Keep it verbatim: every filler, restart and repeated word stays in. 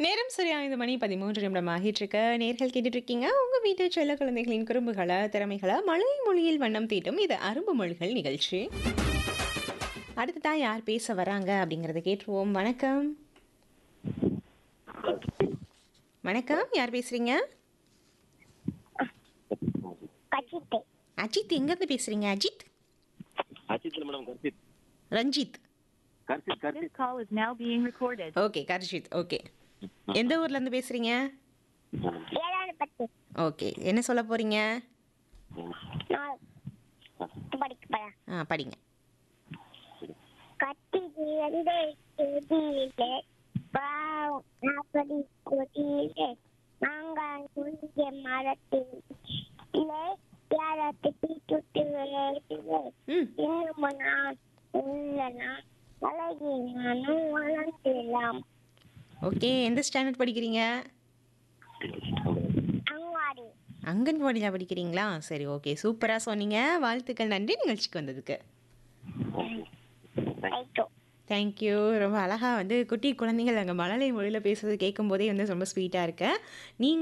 நேரம் சரியா ஐந்து மணி பதிமூன்று நிமிடம் ஆகிட்டிருக்க. நேர்கள் கேட்டுட்டு இருக்கீங்க. உங்க வீட்டு செல்ல குழந்தைகளின் குறும்புகள, திறமைகள மழலை மொழியில் வண்ணம் தீட்டும் இது அரும்பு மொழிகள் நிகழ்ச்சி. அடுத்ததா யார் பேச வராங்க அப்படிங்கிறத கேட்டுருவோம். வணக்கம். வணக்கம். யார் பேசுறீங்க? அஜித். அஜித் எங்கேருந்து பேசுறீங்க அஜித்? அஜித் இல்ல madam, Karshith. Ranjith. Karshith This Karshith call is now being recorded. Okay Karshith. Okay. எந்த ஊர்ல இருந்து பேசுறீங்க? ஏழாவது பத்து ஓகே. என்ன சொல்ல போறீங்க? நான் படிக்க போறேன். ஆ படிங்க. கத்தி இருந்து செடியிலே நாற்பது கொடியிலே நாங்கள் குளிய மரத்திலே யாரத்தை தீட்டுட்டு விளையாடுவே ம். இன்னும் நான் உள்ளனா அழகி நானும் வளர்ந்துலாம். ஓகே. எந்த ஸ்டாண்டர்ட் படிக்கிறீங்க? அங்காடி அங்கன்வாடியில் படிக்கிறீங்களா? சரி, ஓகே. சூப்பராக சொன்னீங்க. வாழ்த்துக்கள். நன்றி நிகழ்ச்சிக்கு வந்ததுக்கு. ரைட்டோ. தேங்க்யூ. ரொம்ப அழகாக வந்து குட்டி குழந்தைகள் அங்கே மழலை மொழியில் பேசுறது கேட்கும்போதே வந்து ரொம்ப ஸ்வீட்டாக இருக்கு. நீங்கள்